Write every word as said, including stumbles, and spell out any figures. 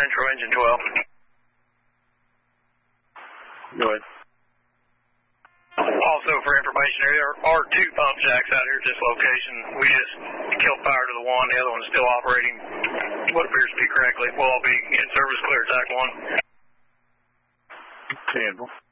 Central, engine twelve. Go ahead. Also, for information, there are two pump jacks out here at this location. We just killed fire to the one. The other one's still operating what appears to be correctly. We'll all be in service clear, attack one. Okay, Admiral.